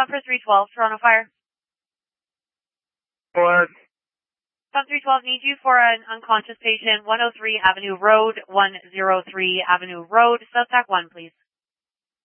on for 312, Toronto Fire. What? On 312, need you for an unconscious patient, 103 Avenue Road, 103 Avenue Road, Subtac 1, please.